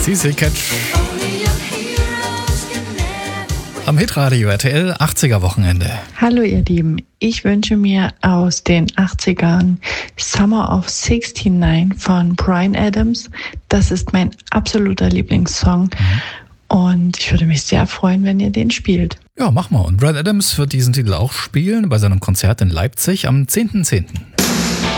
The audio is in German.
CC Catch. Am Hitradio RTL 80er Wochenende. Hallo ihr Lieben, ich wünsche mir aus den 80ern Summer of 69 von Bryan Adams. Das ist mein absoluter Lieblingssong und ich würde mich sehr freuen, wenn ihr den spielt. Ja, mach mal. Und Bryan Adams wird diesen Titel auch spielen bei seinem Konzert in Leipzig am 10.10.